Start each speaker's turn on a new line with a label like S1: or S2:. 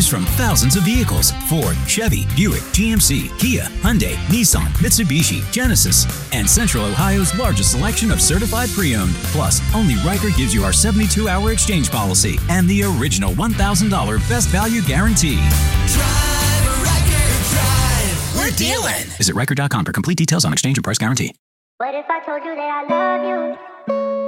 S1: from thousands of vehicles: Ford, Chevy, Buick, GMC, Kia, Hyundai, Nissan, Mitsubishi, Genesis, and Central Ohio's largest selection of certified pre-owned. Plus, only Riker gives you our 72-hour exchange policy and the original $1,000 best value guarantee.
S2: Drive, Riker, drive. We're dealing.
S1: Visit Riker.com for complete details on exchange and price guarantee.
S3: What if I told you that I love you?